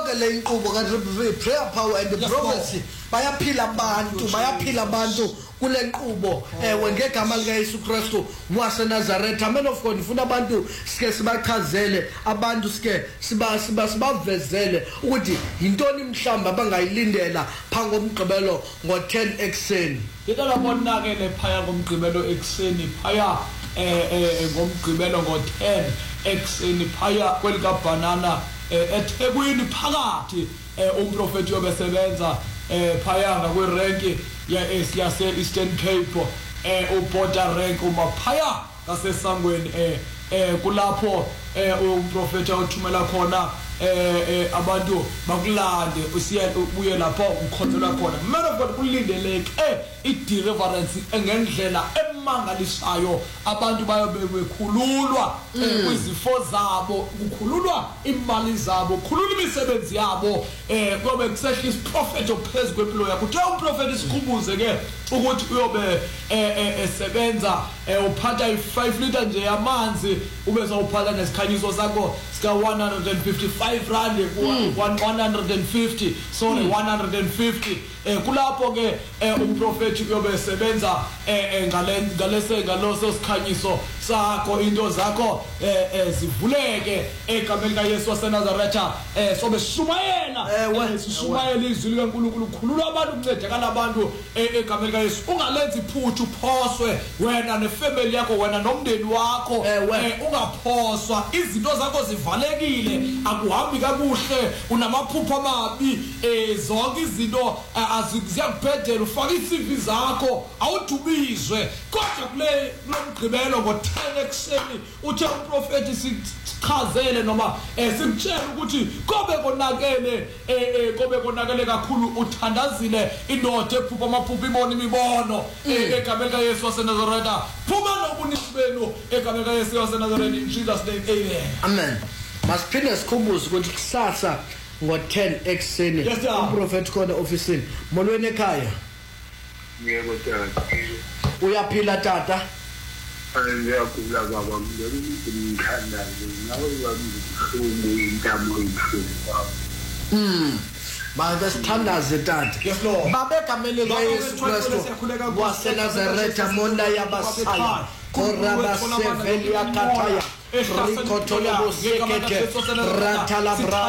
ke le inkqubo prayer power and the prophecy bayaphila abantu kule nkqubo ngegama lika Yesu Kristu waseNazaretha. Amen of God, ngifuna abantu sike sibachazele abantu sike sibavezele ukuthi yintoni mhlamba abangayilindela phansi komgqibelo ngo-10 ekseni. Ngicela bona ke lephaya komgqibelo ekseni phaya ngomgqibelo ngo-10 ekseni phaya kwelika Banana eThekwini phakathi umprofeti obesebenza phaya ngakwerenki yase Eastern Cape uborder rank umaphaya ngasesangweni kulapho umprofeti uthumela khona abantu bakulande ubuye lapho ukhonzelwa khona. Man of God, kulindeleke i-deliverance ngendlela emangalisayo. Abantu bayobe bekhululwa kwizifo zabo, kukhululwa imali zabo, kukhululwa imisebenzi yabo. Kube kusehla isiprofethi ophezu kwempilo yakho. Uthe umprofethi sikhumbuze ke ukuthi uyobe esebenza uphatha i5 liter nje yamanzi ube sawuphatha nesikhanyiso sakho sika 155 rand 150 sorry 150 kulapho ke umprofethi uyobe esebenza ngaloso sikhanyiso sakho into zakho zivuleke egameni lika Yesu waseNazaretha. sobe sishumayela sishumayela izwi likaNkulunkulu khulula abantu uncedakala abantu egameni lika Yesu. Ungalenzi iphuthu uphoswe wena nefamily yakho wena nomndeni wakho ungaphoswa. Izinto zakho zivalekile, akuhambi kakuhle, unamaphupho amabi, zonke izinto ziyakubhedela, ufaka iCV zakho awudubizwe. Kodwa kule mgqibelo ngo-10 ekseni uthe umprofethi sichazele noma simtshela ukuthi kobe konakele kakhulu, uthandazile indoda ephupha amaphupho ibona imibono egameni lika Yesu waseNazaretha. Phuma nobunisi benu egameni lika Yesu waseNazaretha, in Jesus name, amen. Amen. Masiphinde sikhumbuze ukuthi kusasa ngo-10 ekseni umprofethi khona ofisini. Molweni ekhaya. Yebo tata. Uyaphila tata? Ngiyaphila baba, ngimthandaze nawe wami intamo Manje sithandaze tata. Yes Lord. Babegameni lika Yesu Kristu waseNazaretha monda yabasaya koraba sevelia kataya rikotolo bosekete ratalabra